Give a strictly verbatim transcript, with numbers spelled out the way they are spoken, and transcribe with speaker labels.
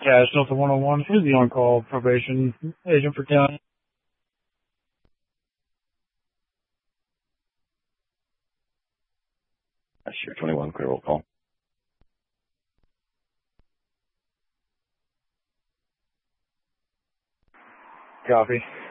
Speaker 1: Cash Delta one oh one, who's the on-call probation agent for county?
Speaker 2: Sure, twenty-one, clear roll call.
Speaker 1: Copy.